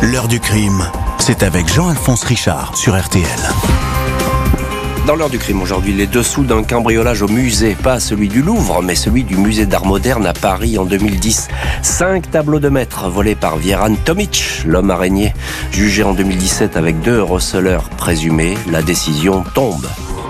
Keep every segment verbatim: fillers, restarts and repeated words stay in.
L'heure du crime, c'est avec Jean-Alphonse Richard sur R T L. Dans l'heure du crime aujourd'hui, les dessous d'un cambriolage au musée, pas celui du Louvre, mais celui du musée d'art moderne à Paris en deux mille dix. Cinq tableaux de maître volés par Vjeran Tomić, l'homme araignée, jugé en deux mille dix-sept avec deux receleurs présumés. La décision tombe.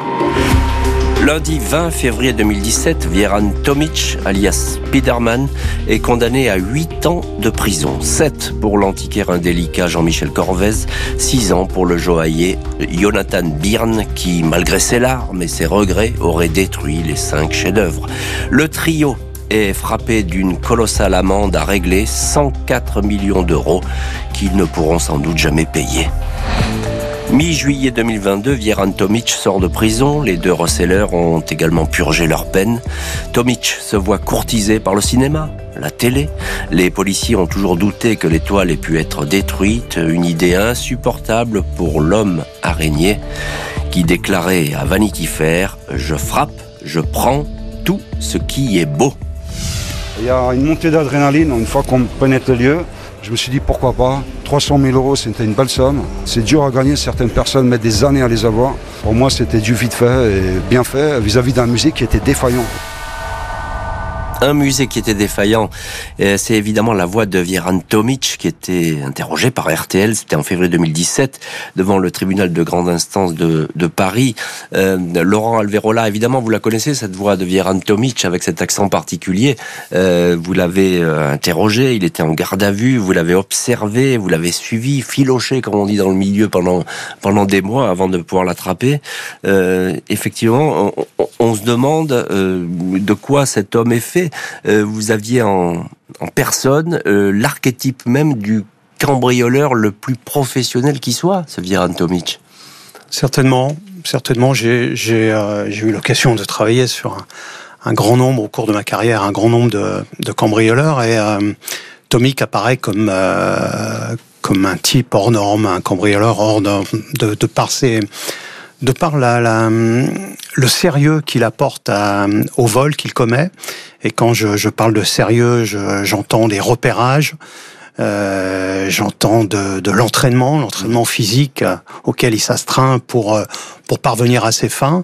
Lundi vingt février deux mille dix-sept, Vjeran Tomić, alias Spiderman, est condamné à huit ans de prison. sept pour l'antiquaire indélicat Jean-Michel Corvez, six ans pour le joaillier Jonathan Byrne, qui, malgré ses larmes et ses regrets, aurait détruit les cinq chefs-d'œuvre. Le trio est frappé d'une colossale amende à régler, cent quatre millions d'euros, qu'ils ne pourront sans doute jamais payer. Mi-juillet deux mille vingt-deux, Vjeran Tomić sort de prison. Les deux receleurs ont également purgé leur peine. Tomić se voit courtisé par le cinéma, la télé. Les policiers ont toujours douté que les toiles aient pu être détruites. Une idée insupportable pour l'homme araignée qui déclarait à Vanity Fair « Je frappe, je prends tout ce qui est beau ». Il y a une montée d'adrénaline une fois qu'on pénètre le lieu. Je me suis dit pourquoi pas. trois cent mille euros, c'était une belle somme. C'est dur à gagner, certaines personnes mettent des années à les avoir. Pour moi, c'était du vite fait et bien fait vis-à-vis d'un musée qui était défaillant. Un musée qui était défaillant, c'est évidemment la voix de Vjeran Tomić qui était interrogé par R T L, c'était en février deux mille dix-sept, devant le tribunal de grande instance de, de Paris. Euh, Laurent Alverola, évidemment, vous la connaissez, cette voix de Vjeran Tomić avec cet accent particulier. Euh, vous l'avez euh, interrogé, il était en garde à vue, vous l'avez observé, vous l'avez suivi, filoché, comme on dit dans le milieu, pendant, pendant des mois avant de pouvoir l'attraper. Euh, effectivement, on, on se demande euh, de quoi cet homme est fait. Euh, vous aviez en, en personne euh, l'archétype même du cambrioleur le plus professionnel qui soit, ce Vjeran Tomić. Certainement, certainement. J'ai, j'ai, euh, j'ai eu l'occasion de travailler sur un, un grand nombre, au cours de ma carrière, un grand nombre de, de cambrioleurs, et euh, Tomić apparaît comme euh, comme un type hors norme, un cambrioleur hors norme, de, de par ses de par la, la, le sérieux qu'il apporte à, au vol qu'il commet. Et quand je, je parle de sérieux, je, j'entends des repérages, euh, j'entends de, de l'entraînement, l'entraînement physique auquel il s'astreint pour, pour parvenir à ses fins.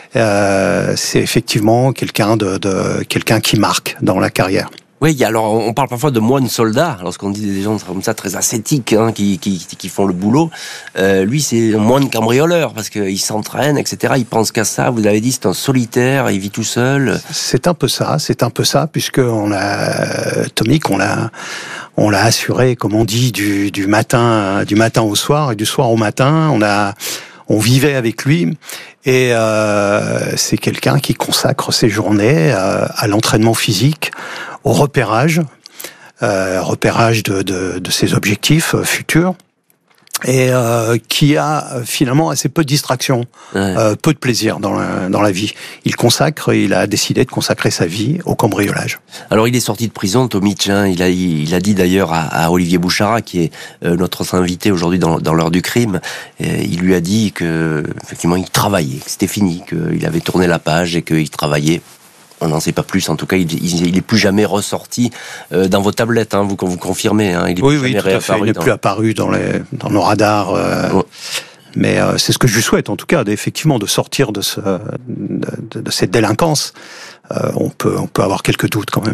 Euh, c'est effectivement quelqu'un, de, de, quelqu'un qui marque dans la carrière. Oui, alors on parle parfois de moines soldats, lorsqu'on dit des gens comme ça très ascétiques, hein, qui, qui, qui font le boulot. Euh, lui, c'est un moine cambrioleur, parce qu'il s'entraîne, et cetera. Il pense qu'à ça. Vous l'avez dit, c'est un solitaire, il vit tout seul. C'est un peu ça, c'est un peu ça, puisque on a Tomić, on l'a, on l'a assuré, comme on dit, du, du matin, du matin au soir et du soir au matin. On a, on vivait avec lui. Et euh, c'est quelqu'un qui consacre ses journées euh, à l'entraînement physique, au repérage, euh, repérage de, de, de ses objectifs euh, futurs, et euh, qui a finalement assez peu de distractions, ouais. euh, peu de plaisir dans la, dans la vie. Il consacre, il a décidé de consacrer sa vie au cambriolage. Alors il est sorti de prison, Tomić, hein, il a il a dit d'ailleurs à, à Olivier Bouchara, qui est euh, notre invité aujourd'hui dans, dans l'heure du crime, et il lui a dit que effectivement il travaillait, que c'était fini, qu'il avait tourné la page et qu'il travaillait. On n'en sait pas plus. En tout cas, il, il, il est plus jamais ressorti euh, dans vos tablettes. Hein, vous vous confirmez. Hein, il est oui, plus oui, jamais tout à fait. Il n'est dans... plus apparu dans les dans nos radars. Euh, ouais. Mais euh, c'est ce que je lui souhaite, en tout cas, effectivement, de sortir de ce de, de, de cette délinquance. Euh, on peut on peut avoir quelques doutes quand même.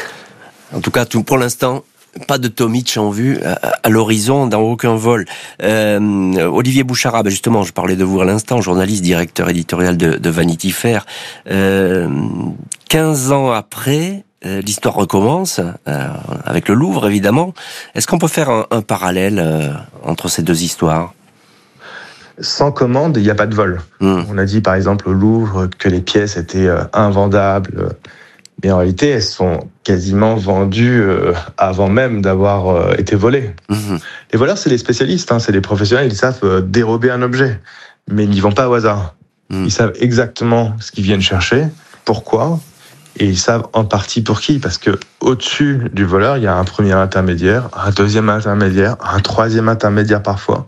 En tout cas, tout pour l'instant. Pas de Tomić en vue à, à l'horizon dans aucun vol. Euh, Olivier Bouchara, ben justement, je parlais de vous à l'instant, journaliste, directeur éditorial de, de Vanity Fair. Euh, quinze ans après, euh, l'histoire recommence, euh, avec le Louvre évidemment. Est-ce qu'on peut faire un, un parallèle euh, entre ces deux histoires ? Sans commande, il n'y a pas de vol. Mmh. On a dit par exemple au Louvre que les pièces étaient euh, invendables. Mais en réalité, elles sont quasiment vendues euh, avant même d'avoir euh, été volées. Mmh. Les voleurs, c'est des spécialistes, hein, c'est des professionnels, ils savent euh, dérober un objet, mais ils n'y vont pas au hasard. Mmh. Ils savent exactement ce qu'ils viennent chercher, pourquoi, et ils savent en partie pour qui, parce que au-dessus du voleur, il y a un premier intermédiaire, un deuxième intermédiaire, un troisième intermédiaire parfois,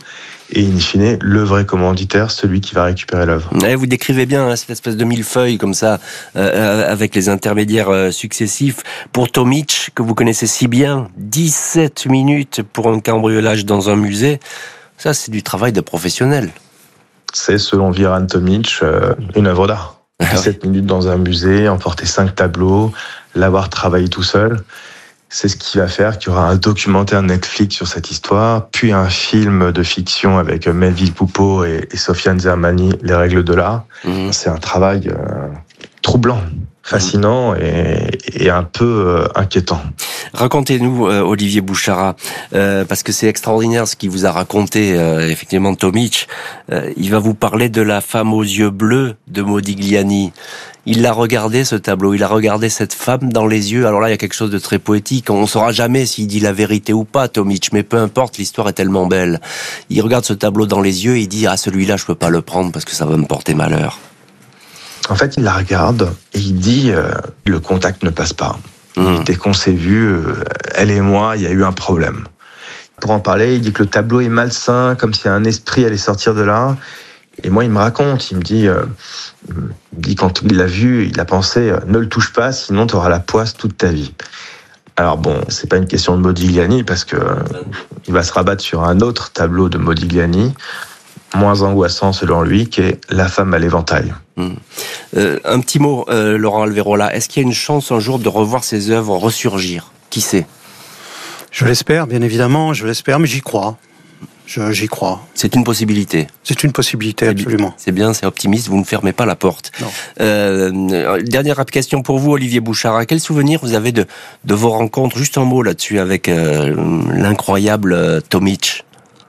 et in fine, le vrai commanditaire, celui qui va récupérer l'œuvre. Ouais, vous décrivez bien hein, cette espèce de millefeuille comme ça, euh, avec les intermédiaires euh, successifs. Pour Tomic, que vous connaissez si bien, dix-sept minutes pour un cambriolage dans un musée, ça c'est du travail de professionnel. C'est, selon Vjeran Tomic, euh, une œuvre d'art. dix-sept minutes dans un musée, emporter cinq tableaux, l'avoir travaillé tout seul. C'est ce qui va faire qu'il y aura un documentaire Netflix sur cette histoire, puis un film de fiction avec Melville Poupeau et, et Sofiane Zermani, Les règles de l'art. Mmh. C'est un travail euh, troublant, fascinant et, et un peu euh, inquiétant. Racontez-nous, euh, Olivier Bouchara, euh, parce que c'est extraordinaire ce qu'il vous a raconté, euh, effectivement, Tomic. Euh, il va vous parler de la femme aux yeux bleus de Modigliani. Il l'a regardé, ce tableau, il a regardé cette femme dans les yeux. Alors là, il y a quelque chose de très poétique. On ne saura jamais s'il dit la vérité ou pas, Tomic, mais peu importe, l'histoire est tellement belle. Il regarde ce tableau dans les yeux et il dit « Ah, celui-là, je peux pas le prendre parce que ça va me porter malheur. » En fait, il la regarde et il dit euh, « Le contact ne passe pas. Mmh. Dès qu'on s'est vu, euh, elle et moi, il y a eu un problème. » Pour en parler, il dit que le tableau est malsain, comme si un esprit allait sortir de là. Et moi, il me raconte, il me dit, euh, il me dit quand il l'a vu, il a pensé, euh, ne le touche pas, sinon tu auras la poisse toute ta vie. Alors bon, c'est pas une question de Modigliani, parce que euh, il va se rabattre sur un autre tableau de Modigliani, moins angoissant selon lui, qui est La femme à l'éventail. Mmh. Euh, un petit mot, euh, Laurent Alverola, est-ce qu'il y a une chance un jour de revoir ces œuvres ressurgir ? Qui sait ? Je l'espère, bien évidemment, je l'espère, mais j'y crois. Je, j'y crois. C'est une possibilité. C'est une possibilité, c'est absolument. Bien, c'est bien, c'est optimiste, vous ne fermez pas la porte. Non. Euh, dernière question pour vous, Olivier Bouchara. Quel souvenir vous avez de, de vos rencontres ? Juste un mot là-dessus avec euh, l'incroyable euh, Tomic.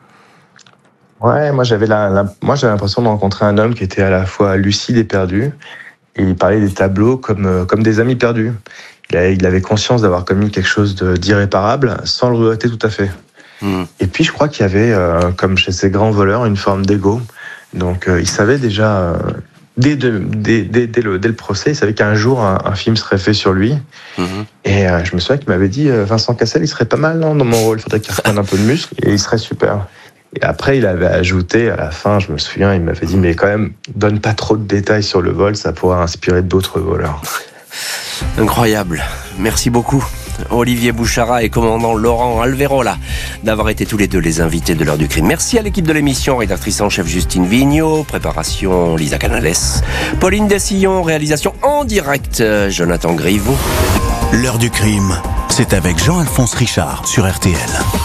Ouais, moi j'avais, la, la, moi j'avais l'impression de rencontrer un homme qui était à la fois lucide et perdu. Et il parlait des tableaux comme, comme des amis perdus. Il avait, il avait conscience d'avoir commis quelque chose de, d'irréparable sans le regretter tout à fait. Mmh. Et puis je crois qu'il y avait, euh, comme chez ces grands voleurs, une forme d'ego. Donc euh, il savait déjà, euh, dès, de, dès, dès, dès, le, dès le procès, il savait qu'un jour un, un film serait fait sur lui. Mmh. Et euh, je me souviens qu'il m'avait dit, euh, Vincent Cassel, il serait pas mal non, dans mon rôle, il faudrait qu'il reprenne un peu de muscle et il serait super. Et après, il avait ajouté, à la fin, je me souviens, il m'avait dit, mais quand même, donne pas trop de détails sur le vol, ça pourra inspirer d'autres voleurs. Incroyable. Merci beaucoup, Olivier Bouchara et commandant Laurent Alverola, d'avoir été tous les deux les invités de l'heure du crime. Merci à l'équipe de l'émission, rédactrice en chef Justine Vignot, préparation Lisa Canales, Pauline Dessillon, réalisation en direct Jonathan Griveau. L'heure du crime, c'est avec Jean-Alphonse Richard sur R T L.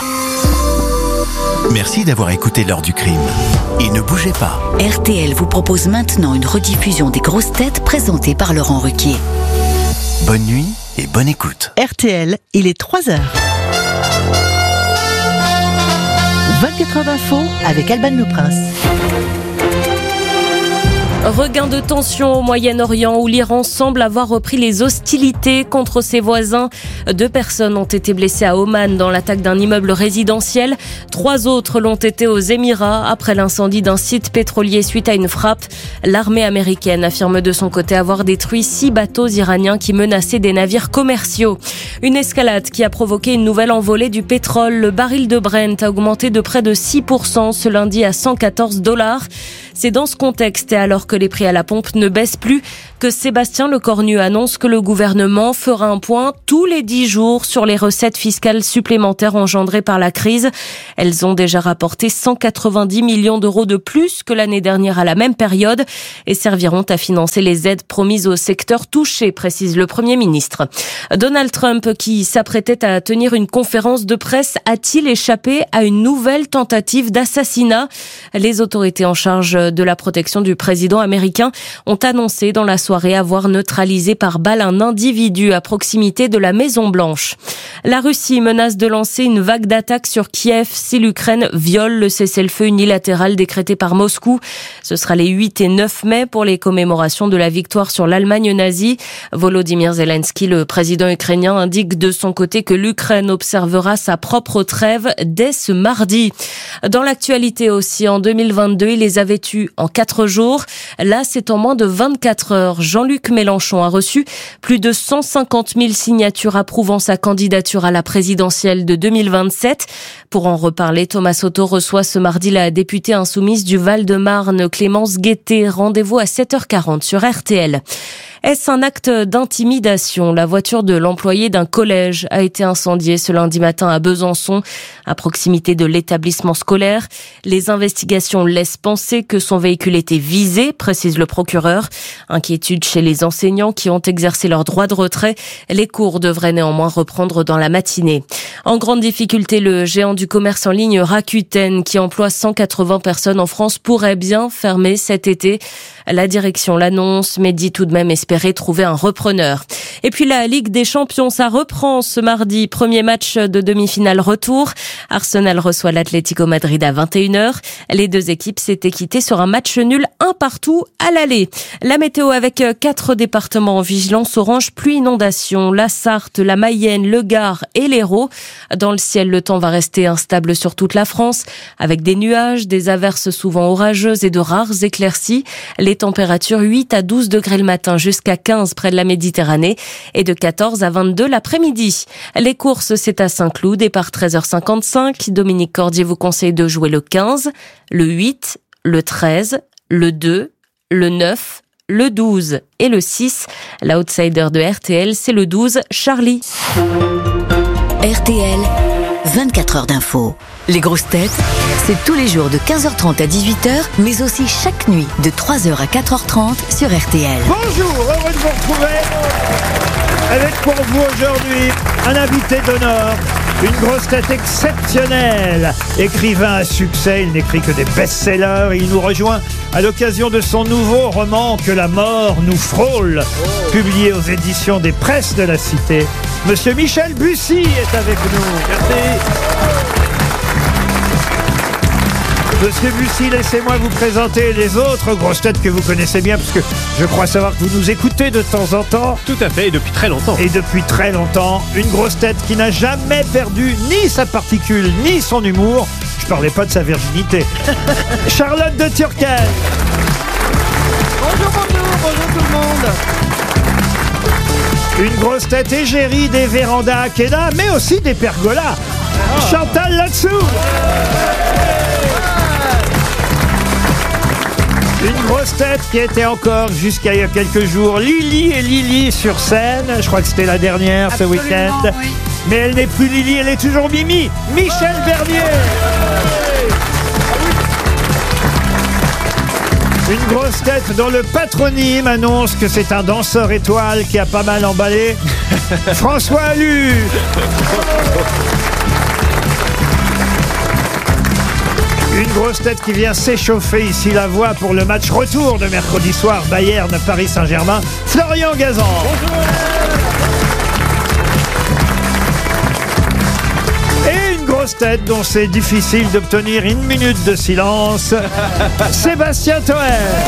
Merci d'avoir écouté l'heure du crime. Et ne bougez pas. R T L vous propose maintenant une rediffusion des grosses têtes présentées par Laurent Ruquier. Bonne nuit et bonne écoute. R T L, il est trois heures. vingt-quatre heures d'info avec Alban Le Prince. Regain de tension au Moyen-Orient où l'Iran semble avoir repris les hostilités contre ses voisins. Deux personnes ont été blessées à Oman dans l'attaque d'un immeuble résidentiel. Trois autres l'ont été aux Émirats après l'incendie d'un site pétrolier suite à une frappe. L'armée américaine affirme de son côté avoir détruit six bateaux iraniens qui menaçaient des navires commerciaux. Une escalade qui a provoqué une nouvelle envolée du pétrole. Le baril de Brent a augmenté de près de six pour cent ce lundi à cent quatorze dollars. C'est dans ce contexte et alors que les prix à la pompe ne baissent plus que Sébastien Lecornu annonce que le gouvernement fera un point tous les dix jours sur les recettes fiscales supplémentaires engendrées par la crise. Elles ont déjà rapporté cent quatre-vingt-dix millions d'euros de plus que l'année dernière à la même période et serviront à financer les aides promises au secteur touché, précise le Premier ministre. Donald Trump, qui s'apprêtait à tenir une conférence de presse, a-t-il échappé à une nouvelle tentative d'assassinat ? Les autorités en charge de la protection du président américain ont annoncé dans la soirée avoir neutralisé par balle un individu à proximité de la Maison-Blanche. La Russie menace de lancer une vague d'attaques sur Kiev si l'Ukraine viole le cessez-le-feu unilatéral décrété par Moscou. Ce sera les huit et neuf mai pour les commémorations de la victoire sur l'Allemagne nazie. Volodymyr Zelensky, le président ukrainien, indique de son côté que l'Ukraine observera sa propre trêve dès ce mardi. Dans l'actualité aussi, en deux mille vingt-deux, il les avait tués en quatre jours. Là, c'est en moins de vingt-quatre heures. Jean-Luc Mélenchon a reçu plus de cent cinquante mille signatures approuvant sa candidature à la présidentielle de deux mille vingt-sept. Pour en reparler, Thomas Soto reçoit ce mardi la députée insoumise du Val-de-Marne, Clémence Guettet. Rendez-vous à sept heures quarante sur R T L. Est-ce un acte d'intimidation? La voiture de l'employé d'un collège a été incendiée ce lundi matin à Besançon, à proximité de l'établissement scolaire. Les investigations laissent penser que son véhicule était visé, précise le procureur. Inquiétude chez les enseignants qui ont exercé leur droit de retrait. Les cours devraient néanmoins reprendre dans la matinée. En grande difficulté, le géant du commerce en ligne Rakuten, qui emploie cent quatre-vingts personnes en France, pourrait bien fermer cet été. La direction l'annonce, mais dit tout de même espérer trouver un repreneur. Et puis la Ligue des Champions, ça reprend ce mardi. Premier match de demi-finale retour. Arsenal reçoit l'Atlético Madrid à vingt et une heures. Les deux équipes s'étaient quittées sur un match nul un partout à l'aller. La météo avec quatre départements en vigilance orange pluie inondation. La Sarthe, la Mayenne, le Gard et l'Hérault. Dans le ciel, le temps va rester instable sur toute la France, avec des nuages, des averses souvent orageuses et de rares éclaircies. Les températures huit à douze degrés le matin jusqu'à quinze près de la Méditerranée et de quatorze à vingt-deux l'après-midi. Les courses, c'est à Saint-Cloud, départ treize heures cinquante-cinq. Dominique Cordier vous conseille de jouer le quinze, le huit, le treize, le deux, le neuf, le douze et le six. L'outsider de R T L, c'est le douze, Charlie. R T L, vingt-quatre heures d'info. Les grosses têtes, c'est tous les jours de quinze heures trente à dix-huit heures, mais aussi chaque nuit de trois heures à quatre heures trente sur R T L. Bonjour, heureux de vous retrouver avec pour vous aujourd'hui un invité d'honneur, une grosse tête exceptionnelle, écrivain à succès, il n'écrit que des best-sellers, il nous rejoint à l'occasion de son nouveau roman Que la mort nous frôle, oh. publié aux éditions des Presses de la Cité. Monsieur Michel Bussy est avec nous. Merci. Monsieur Bussy, laissez-moi vous présenter les autres grosses têtes que vous connaissez bien, parce que je crois savoir que vous nous écoutez de temps en temps. Tout à fait, et depuis très longtemps. Et depuis très longtemps, une grosse tête qui n'a jamais perdu ni sa particule, ni son humour. Je parlais pas de sa virginité. Charlotte de Turckheim. Bonjour, bonjour, bonjour tout le monde. Une grosse tête égérie des vérandas à Quéda, mais aussi des pergolas. Oh. Chantal là-dessous. Une grosse tête qui était encore, jusqu'à il y a quelques jours, Lily et Lily sur scène. Je crois que c'était la dernière ce week-end. Oui. Mais elle n'est plus Lily, elle est toujours Mimi. Michel Bernier. Une grosse tête dont le patronyme annonce que c'est un danseur étoile qui a pas mal emballé. François Allu. Une grosse tête qui vient s'échauffer ici la voix pour le match retour de mercredi soir Bayern-Paris Saint-Germain, Florian Gazan. Bonjour. Et une grosse tête dont c'est difficile d'obtenir une minute de silence, Sébastien Toer.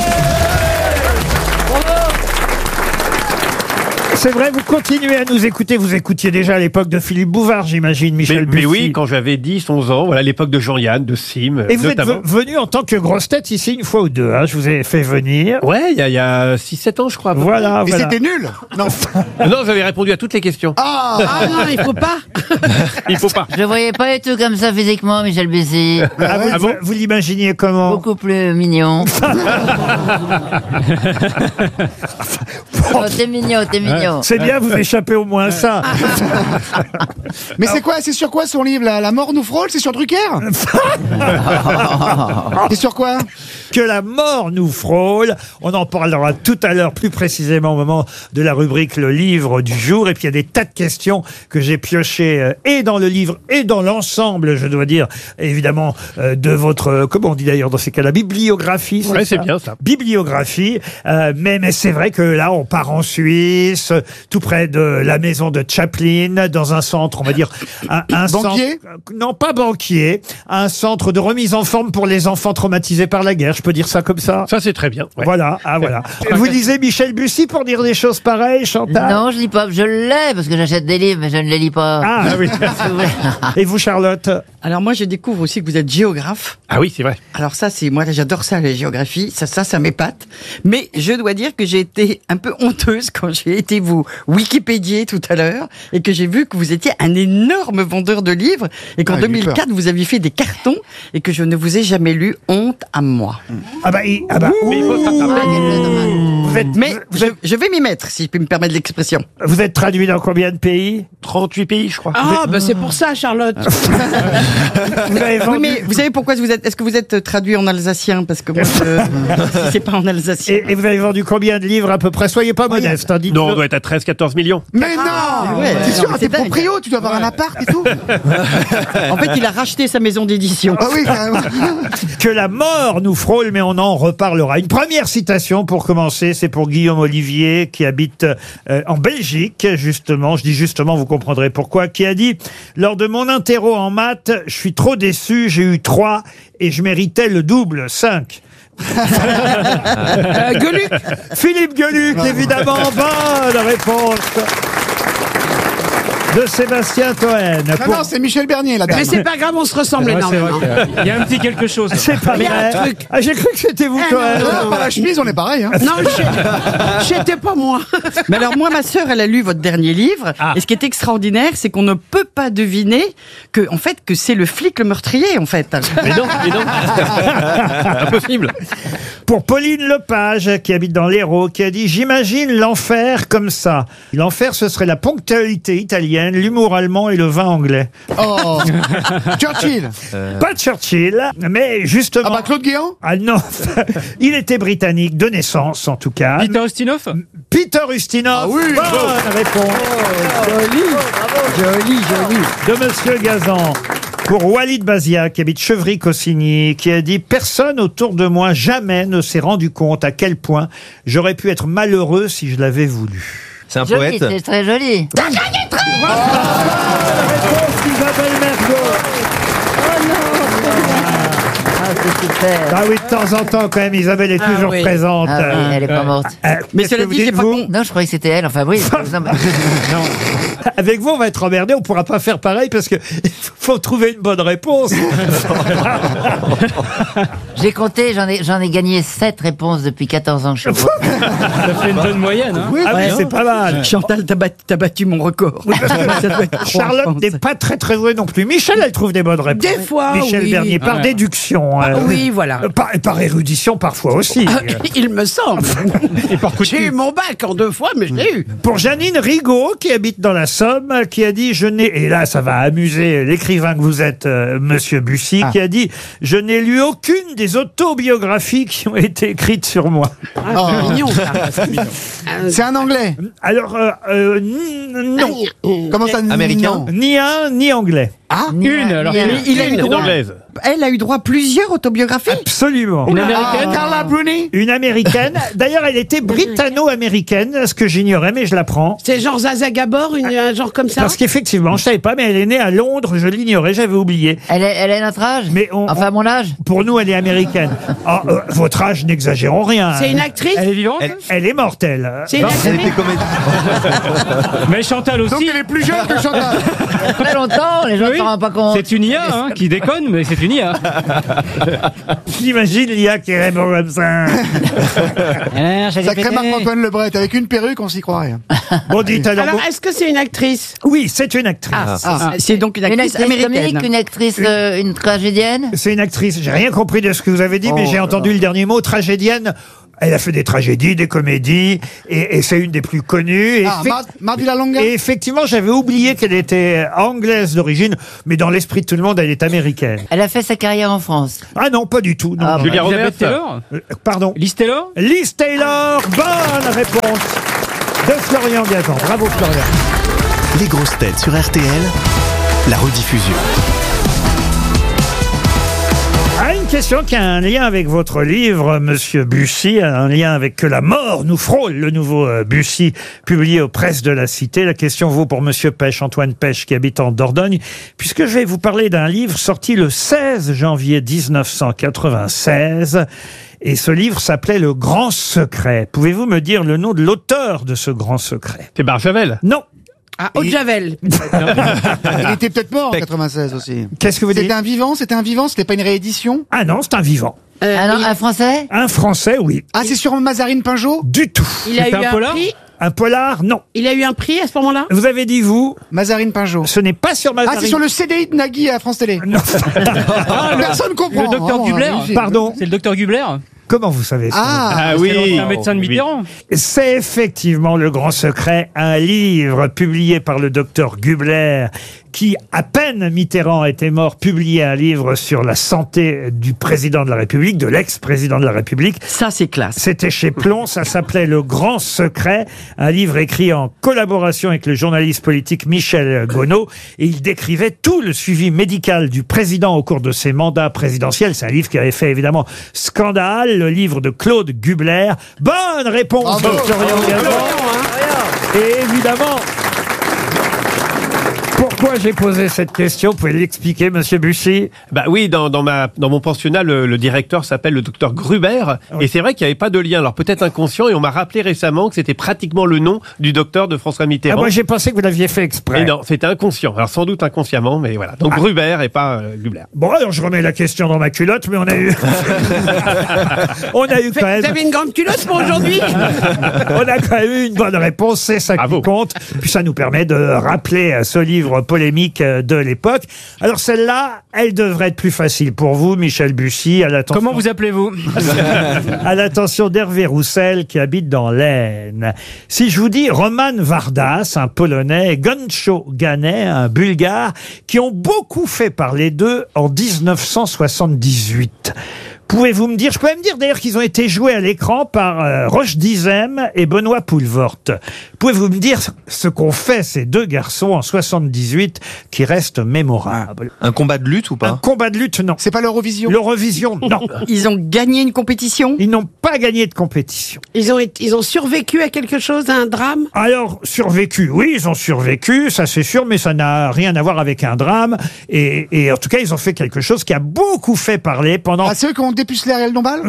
C'est vrai, vous continuez à nous écouter. Vous écoutiez déjà à l'époque de Philippe Bouvard, j'imagine, Michel Bussy. Mais oui, quand j'avais dix, onze ans, voilà, l'époque de Jean-Yann, de Sim. Et vous notamment. Êtes venu en tant que grosse tête ici une fois ou deux, hein, je vous ai fait venir. Ouais, il y, y a six sept ans, je crois. Voilà, Mais voilà. c'était nul. Non. Non, j'avais répondu à toutes les questions. Ah, ah non, il faut pas. Il faut pas. Je voyais pas du tout comme ça physiquement, Michel Bussy. Ah, vous, ah bon vous l'imaginiez comment? Beaucoup plus mignon. Oh, t'es mignon, t'es mignon. C'est bien, vous échappez au moins ça. Mais c'est quoi? C'est sur quoi son livre là? La mort nous frôle? C'est sur Drucker? C'est sur quoi? Que la mort nous frôle. On en parlera tout à l'heure, plus précisément au moment de la rubrique Le livre du jour. Et puis il y a des tas de questions que j'ai piochées euh, et dans le livre et dans l'ensemble, je dois dire, évidemment, euh, de votre, euh, comment on dit d'ailleurs dans ces cas-là, bibliographie. Ouais, c'est bien ça. Bibliographie. Euh, mais mais c'est vrai que là, on part en Suisse, tout près de la maison de Chaplin, dans un centre, on va dire, un, un banquier centre, non pas banquier, un centre de remise en forme pour les enfants traumatisés par la guerre. Je peux dire ça comme ça? Ça, c'est très bien. Ouais. Voilà, ah voilà. Vous lisez Michel Bussy pour dire des choses pareilles, Chantal? Non, je lis pas. Je l'ai parce que j'achète des livres, mais je ne les lis pas. Ah oui. Et vous, Charlotte? Alors moi, je découvre aussi que vous êtes géographe. Ah oui, c'est vrai. Alors ça, c'est moi, j'adore ça, la géographie. Ça, ça, ça m'épate. Mais je dois dire que j'ai été un peu honteuse quand j'ai été vous Wikipédier tout à l'heure et que j'ai vu que vous étiez un énorme vendeur de livres et qu'en Ah, deux mille quatre, vous aviez fait des cartons et que je ne vous ai jamais lu. Honte à moi. Ah bah, il- ah bah, Mais il faut vous êtes, Mais vous je, êtes, je vais m'y mettre, si je peux me permettre l'expression. vous êtes traduit dans combien de pays? trente-huit pays, je crois. Ah, bah c'est pour ça, Charlotte. Vous avez Oui, vendu- mais vous savez pourquoi vous êtes. Est-ce que vous êtes traduit en alsacien? Parce que moi, je, si c'est pas en alsacien. et, et vous avez vendu combien de livres à peu près? Soyez pas modeste, hein, dites-le. Non, on doit être à treize quatorze millions. Mais non ouais, T'es non, sûr, mais t'es c'est dingue. proprio, tu dois avoir un appart et tout. En fait, il a racheté sa maison d'édition. Ah oui, carrément. Que la mort nous frôle, mais on en reparlera. Une première citation pour commencer, c'est pour Guillaume Olivier, qui habite euh, en Belgique, justement. Je dis justement, vous comprendrez pourquoi. Qui a dit « Lors de mon interro en maths, je suis trop déçu, j'ai eu trois et je méritais le double, cinq. » Euh, Gueluc. Philippe Gueluc, évidemment. Bonne réponse de Sébastien Toen. Non, Pour- non, c'est Michel Bernier, la dame. Mais c'est pas grave, on se ressemble énormément. Il y a un petit quelque chose. C'est pas Il y a un vrai. truc. Ah, j'ai cru que c'était vous, Ah, Toen. non, Ah, par la chemise, on est pareil. Hein. Non, je- j'étais pas moi. Mais alors, moi, ma sœur, elle a lu votre dernier livre. Ah. Et ce qui est extraordinaire, c'est qu'on ne peut pas deviner que, en fait, que c'est le flic le meurtrier, en fait. Mais non, mais non. Impossible. Pour Pauline Lepage, qui habite dans l'Hérault, qui a dit « J'imagine l'enfer comme ça. L'enfer, ce serait la ponctualité italienne, l'humour allemand et le vin anglais. Oh Churchill. » Pas Churchill, mais justement... Ah bah Claude Guéant. Ah non, il était britannique, de naissance en tout cas. Peter Ustinov. Peter Ustinov. Ah oui, bonne réponse Joli. Joli, joli. de Monsieur Gazan. Pour Walid Bazia, qui habite Chevry-Cossigny, qui a dit « Personne autour de moi jamais ne s'est rendu compte à quel point j'aurais pu être malheureux si je l'avais voulu. » C'est un Joli, poète. c'est très joli. Isabelle Mergo. Ah, c'est super. Ah oui, de temps en temps, quand même, Isabelle est Ah toujours oui. présente. Ah oui, elle est pas morte. Euh, Mais qu'est-ce cela que vous dit, j'ai dites, pas vous con- Non, je croyais que c'était elle. Enfin, oui. Non, mais- Avec vous, on va être emmerdé, on pourra pas faire pareil parce que il faut trouver une bonne réponse. J'ai compté, j'en ai, j'en ai gagné sept réponses depuis quatorze ans que je suis au Ça fait une bonne moyenne. Hein. Ah oui, c'est pas mal. Chantal, t'as battu, t'as battu mon record. Ça doit être trois, je Charlotte pense. n'est pas très très douée non plus. Michel, elle trouve des bonnes réponses. Des fois, Michel oui. Bernier, par Ouais. déduction. Ah, euh, oui, voilà. euh, Par, et par érudition parfois aussi. Ah, il me semble. Et par coup de J'ai eu cul. mon bac en deux fois, mais je l'ai eu. Pour Janine Rigaud, qui habite dans la Somme, qui a dit « Je n'ai... » Et là, ça va amuser l'écrivain que vous êtes, euh, Monsieur Bussy, Ah. qui a dit « Je n'ai lu aucune des autobiographies qui ont été écrites sur moi. Ah, c'est mignon, ça. » C'est un anglais. Alors, euh, euh, n- non. Comment ça Américain. non. Ni un, ni anglais. Ah Une, alors. Ni un. Mais il a eu Une droit. anglaise. Elle a eu droit à plusieurs autobiographies. Absolument. Une américaine. Ah, Carla Bruni. Une américaine. D'ailleurs, elle était britanno-américaine, ce que j'ignorais, mais je l'apprends. C'est genre Zaza Gabor, une, un genre comme ça. Parce qu'effectivement, je savais pas, mais elle est née à Londres, je l'ignorais, j'avais oublié. Elle est, elle est notre âge. Mais on- Enfin, mon âge. Pour nous, elle est américaine. Ah, euh, votre âge, n'exagérons rien. C'est une actrice. Elle est vivante. Elle- Elle est mortelle. C'est une Elle actrice. était comédienne. Mais Chantal Donc aussi. elle est plus jeune que Chantal. Il y a très longtemps, les gens ne Oui. s'en rendent pas compte. C'est une I A hein, qui déconne, mais c'est une I A. J'imagine l'I A qui répond comme ça. Sacré Marc-Antoine Lebret, avec une perruque, on s'y croirait. Bon, dites alors. Alors, bon- est-ce que c'est une actrice? Oui, c'est une actrice. Ah, c'est donc une Une actrice actrice américaine. comique, une actrice, euh, une tragédienne. C'est une actrice. J'ai rien compris de ce que vous avez dit, mais Oh j'ai là entendu le dernier mot, tragédienne. Elle a fait des tragédies, des comédies, et, et c'est une des plus connues. Et, Ah, effe- Mar- Mardi la Longa. et effectivement, j'avais oublié qu'elle était anglaise d'origine, mais dans l'esprit de tout le monde, elle est américaine. Elle a fait sa carrière en France. Ah non, pas du tout. Non, Ah, non. Julia Elisabeth Roberts. Taylor. Euh, Pardon. Liz Taylor. Liz Taylor, bonne réponse de Florian Gazan. Bravo Florian. Les grosses têtes sur R T L, la rediffusion. Ah, une question qui a un lien avec votre livre, Monsieur Bussy, un lien avec Que la mort nous frôle, le nouveau euh, Bussy, publié aux presses de la Cité. La question vaut pour Monsieur Pêche, Antoine Pêche, qui habite en Dordogne, puisque je vais vous parler d'un livre sorti le seize janvier mille neuf cent quatre-vingt-seize. Et ce livre s'appelait Le Grand Secret. Pouvez-vous me dire le nom de l'auteur de ce Grand Secret? C'est Barjavel. Non. Ah, Eau de Javel. Il était peut-être mort en quatre-vingt-seize aussi. Qu'est-ce que vous dites? C'était un vivant, c'était un vivant, c'était pas une réédition? Ah non, c'est un vivant. Euh, ah non, un Français? Un Français, oui. Ah, c'est sur Mazarine Pinjot? Du tout. Il a eu un, prix. Un polar, non. Il a eu un prix à ce moment-là? Vous avez dit vous? Mazarine Pinjot. Ce n'est pas sur Mazarine. Ah, c'est sur le C D I de Nagui à France Télé. Non. Ah, personne comprend. Le docteur Vraiment, Gubler. hein, Pardon. C'est le docteur Gubler. Comment vous savez ça? Ah, Ah oui, c'est un médecin de Mitterrand. C'est effectivement Le Grand Secret, un livre publié par le docteur Gubler, qui, à peine Mitterrand était mort, publiait un livre sur la santé du président de la République, de l'ex-président de la République. Ça, c'est classe. C'était chez Plon, ça s'appelait Le Grand Secret, un livre écrit en collaboration avec le journaliste politique Michel Gonod, et il décrivait tout le suivi médical du président au cours de ses mandats présidentiels. C'est un livre qui avait fait évidemment scandale, le livre de Claude Gubler. Bonne réponse de Florian Gazan. Et évidemment, pourquoi j'ai posé cette question? Vous pouvez l'expliquer, monsieur Bussy? Bah oui, dans, dans, ma, dans mon pensionnat, le, le directeur s'appelle le docteur Gruber. Oui. Et c'est vrai qu'il n'y avait pas de lien. Alors peut-être inconscient. Et on m'a rappelé récemment que c'était pratiquement le nom du docteur de François Mitterrand. Ah, moi, j'ai pensé que vous l'aviez fait exprès. Et non, c'était inconscient. Alors sans doute inconsciemment, mais voilà. Donc ah. Gruber et pas euh, Gubler. Bon, alors je remets la question dans ma culotte, mais on a eu... on a eu quand même... Vous avez une grande culotte pour aujourd'hui? On a quand même eu une bonne réponse. C'est ça qui compte. Puis ça nous permet de rappeler ce livre polémique de l'époque. Alors celle-là, elle devrait être plus facile pour vous, Michel Bussy. À l'attention... Comment vous appelez-vous? À l'attention d'Hervé Roussel, qui habite dans l'Aisne. Si je vous dis Roman Vardas, un Polonais, et Goncho Ganet, un Bulgare, qui ont beaucoup fait parler d'eux en dix-neuf cent soixante-dix-huit. Pouvez-vous me dire, je peux même dire d'ailleurs qu'ils ont été joués à l'écran par euh, Roche Dizem et Benoît Poulvorde. Pouvez-vous me dire ce qu'ont fait ces deux garçons en soixante-dix-huit qui reste mémorable? Un combat de lutte ou pas? Un combat de lutte, non. C'est pas l'Eurovision? L'Eurovision, non. Ils ont gagné une compétition? Ils n'ont pas gagné de compétition. Ils ont, été- ils ont survécu à quelque chose, à un drame? Alors, survécu, oui, ils ont survécu, ça c'est sûr, mais ça n'a rien à voir avec un drame. Et, et en tout cas, ils ont fait quelque chose qui a beaucoup fait parler pendant... Ah, c'est eux qui ont dépucelé Ariel Dombal?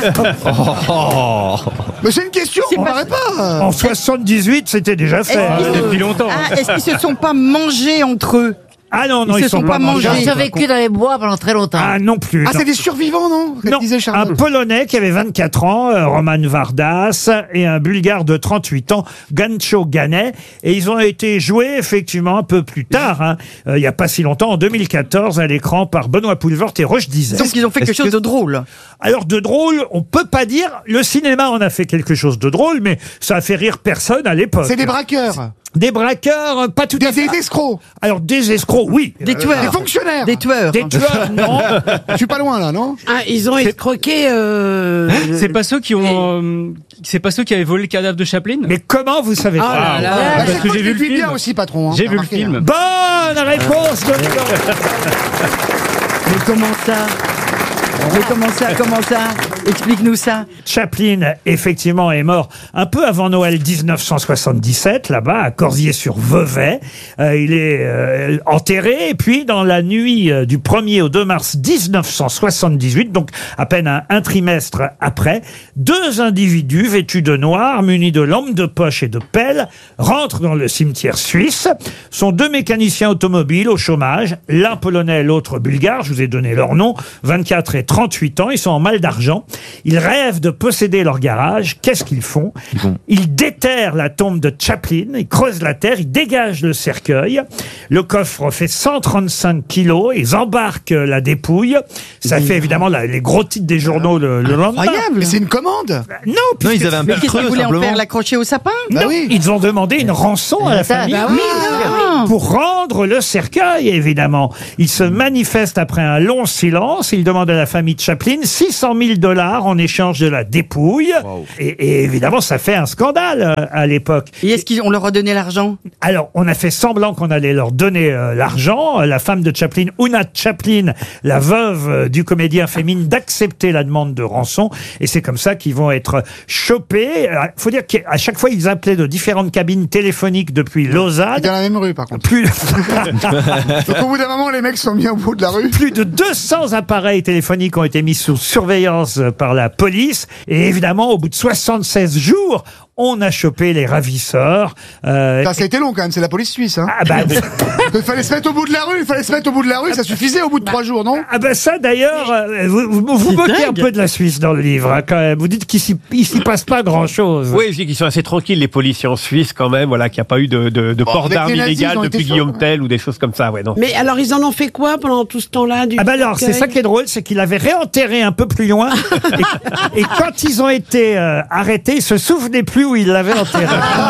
Oh. Mais c'est une question, on paraît pas. En soixante-dix-huit, c'était déjà fait. Est-ce qu'ils- Depuis longtemps. Ah, est-ce qu'ils se sont pas mangés entre eux? Ah non, non, Ils ils, se sont pas mangés. Ils ont survécu dans les bois pendant très longtemps. Ah non plus. Ah, non. c'est des survivants, non? Non, Disait un Charlotte. Polonais qui avait vingt-quatre ans, euh, Roman Vardas, et un Bulgare de trente-huit ans, Goncho Ganet. Et ils ont été joués, effectivement, un peu plus tard, hein, euh, il n'y a pas si longtemps, en deux mille quatorze, à l'écran par Benoît Poulvorde et Roche Dizem. Donc ils ont fait quelque chose de drôle. Alors, de drôle, on peut pas dire. Le cinéma en a fait quelque chose de drôle, mais ça a fait rire personne à l'époque. C'est des braqueurs. Des braqueurs, pas tout Des, à fait. des escrocs. Alors, des escrocs, oui. Des tueurs. Des fonctionnaires. Des tueurs. Des tueurs, non. Je suis pas loin, là, non? Ah, ils ont escroqué. Euh... C'est pas ceux qui ont, euh, c'est pas ceux qui avaient volé le cadavre de Chaplin? Mais comment vous savez Ah ça? là là. Bah, parce c'est que moi j'ai qui vu le vis film. bien aussi, patron. hein, J'ai t'as vu le remarqué, film. hein. Bonne réponse de Mais comment ça? Mais comment ça? Comment ça? Explique-nous ça. Chaplin, effectivement, est mort un peu avant Noël dix-neuf cent soixante-dix-sept, là-bas, à Corsier-sur-Vevey. Euh, il est euh, enterré, et puis, dans la nuit euh, du premier au deux mars dix-neuf cent soixante-dix-huit, donc à peine un, un trimestre après, deux individus vêtus de noir, munis de lampes de poche et de pelles, rentrent dans le cimetière suisse. Ce sont deux mécaniciens automobiles au chômage, l'un polonais, l'autre bulgare, je vous ai donné leur nom, vingt-quatre et trente-huit ans, ils sont en mal d'argent. Ils rêvent de posséder leur garage. Qu'est-ce qu'ils font? Ils déterrent la tombe de Chaplin, ils creusent la terre, ils dégagent le cercueil. Le coffre fait cent trente-cinq kilos, ils embarquent la dépouille. Ça fait évidemment la- les gros titres des journaux le, le lendemain. Incroyable. Mais c'est une commande. Non, Non, puisque- ils avaient un Mais peu qu'est-ce qu'ils creux, voulaient en simplement. faire? L'accrocher au sapin? Bah non, oui. ils ont demandé une rançon à la Ça, famille. bah oui. Ah. Pour rendre le cercueil, évidemment. Ils se manifestent après un long silence. Ils demandent à la famille de Chaplin six cent mille dollars en échange de la dépouille. Et, et évidemment, ça fait un scandale euh, à l'époque. Et est-ce qu'on leur a donné l'argent? Alors, on a fait semblant qu'on allait leur donner euh, l'argent. La femme de Chaplin, Una Chaplin, la veuve euh, du comédien, fait mine d'accepter la demande de rançon. Et c'est comme ça qu'ils vont être chopés. Il faut dire qu'à chaque fois, ils appelaient de différentes cabines téléphoniques depuis Lausanne. Dans la même rue, par contre. Plus, Donc au bout d'un moment, les mecs sont mis au bout de la rue. plus de deux cents appareils téléphoniques ont été mis sous surveillance par la police. Et évidemment, au bout de soixante-seize jours, On a chopé les ravisseurs. Euh, Ça, ça a été long quand même, c'est la police suisse. Hein. Ah bah, il fallait se mettre au bout de la rue, il fallait se mettre au bout de la rue, ça suffisait au bout de trois jours, non? Ah ben ça d'ailleurs, euh, vous vous, vous moquez un peu de la Suisse dans le livre, hein, quand même. Vous dites qu'il s'y il s'y passe pas grand-chose. Oui, je dis qu'ils sont assez tranquilles, les policiers en Suisse, quand même, voilà, qu'il n'y a pas eu de, de, de Bon, port avec d'armes les nazis, illégales ils ont depuis été Guillaume chauds, Tell ou des choses comme ça, ouais, non. Mais alors, ils en ont fait quoi pendant tout ce temps-là du Ah ben alors, c'est cercueil ça qui est drôle, c'est qu'il avait réenterré un peu plus loin. et, et quand ils ont été euh, arrêtés, ils se souvenaient plus où ils l'avaient enterré.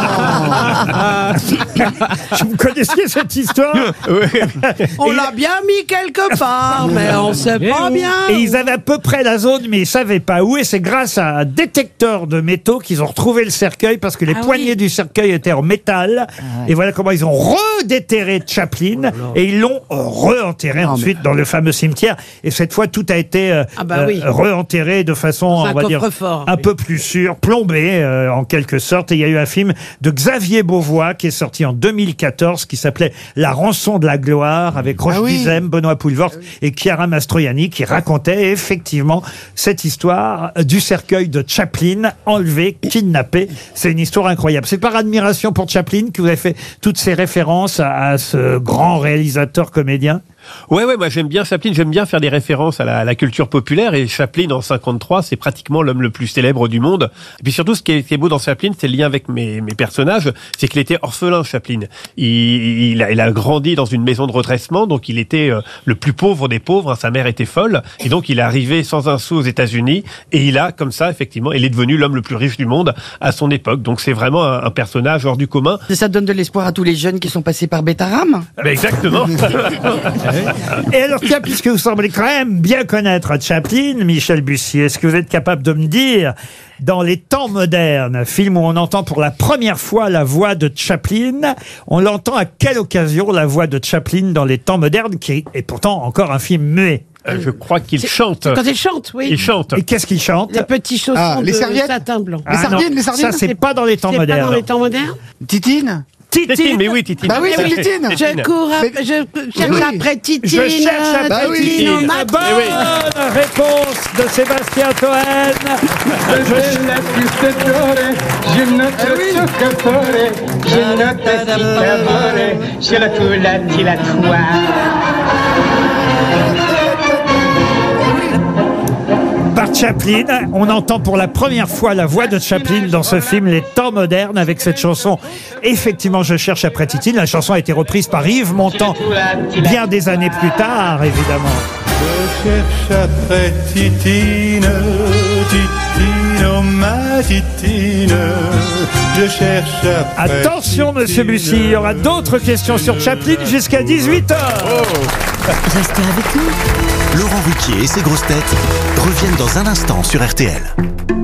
Vous connaissiez cette histoire? On l'a bien mis quelque part, mais on sait pas bien. Et ils avaient à peu près la zone, mais ils savaient pas où. Et c'est grâce à un détecteur de métaux qu'ils ont retrouvé le cercueil, parce que les Ah poignées oui. du cercueil étaient en métal. Et voilà comment ils ont redéterré Chaplin. Et ils l'ont euh, re-enterré ensuite dans le fameux cimetière. Et cette fois, tout a été euh, Ah bah oui. euh, re-enterré de façon, C'est un on va dire, coffre-fort. un peu plus sûre, plombé euh, en quelque sorte. Et il y a eu un film de Xavier Beauvois qui est sorti en deux mille quatorze qui s'appelait La rançon de la gloire, avec Roche Ah oui. Dizem, Benoît Poulvord et Chiara Mastroianni, qui racontait effectivement cette histoire du cercueil de Chaplin enlevé, kidnappé. C'est une histoire incroyable. C'est par admiration pour Chaplin que vous avez fait toutes ces références à, à ce grand réalisateur comédien. Ouais, ouais, moi j'aime bien Chaplin, j'aime bien faire des références à la, à la culture populaire, et Chaplin en cinquante-trois, c'est pratiquement l'homme le plus célèbre du monde. Et puis surtout, ce qui est, qui est beau dans Chaplin, c'est le lien avec mes, mes personnages, c'est qu'il était orphelin, Chaplin. Il, il, a, il a grandi dans une maison de redressement, donc il était euh, le plus pauvre des pauvres, hein, sa mère était folle, et donc il est arrivé sans un sou aux États-Unis, et il a, comme ça, effectivement, il est devenu l'homme le plus riche du monde à son époque. Donc c'est vraiment un, un personnage hors du commun. Et ça donne de l'espoir à tous les jeunes qui sont passés par Bétaram. Mais exactement. Et alors, tiens, puisque vous semblez quand même bien connaître Chaplin, Michel Bussier, est-ce que vous êtes capable de me dire, dans Les Temps modernes, film où on entend pour la première fois la voix de Chaplin, on l'entend à quelle occasion, la voix de Chaplin dans Les Temps modernes, qui est pourtant encore un film muet? Euh, je crois qu'il chante. Quand il chante, oui. Il chante. Et qu'est-ce qu'il chante? Les petits chaussons Ah, les de serviettes satin blanc. Les Ah, sardines, non, les sardines. ça, c'est pas dans Les Temps C'est pas modernes. dans les temps modernes. Titine Titine, mais oui, Titine. Bah oui, c'est Oui, Titine. Je cours, Mais- après, je cherche oui. après Titine. Je cherche après Bah oui. Titine au Titine. mat. Bonne réponse de Sébastien Toen. Par Chaplin, on entend pour la première fois la voix de Chaplin dans ce film Les Temps modernes, avec cette chanson. Effectivement, je cherche après Titine. La chanson a été reprise par Yves Montand bien des années plus tard, évidemment. Je cherche après Titine, Titine, oh ma Titine. Je cherche après. Attention, monsieur Bussy, il y aura d'autres questions sur Chaplin jusqu'à dix-huit heures. Restez avec nous. Laurent Ruquier et ses grosses têtes reviennent dans un instant sur R T L.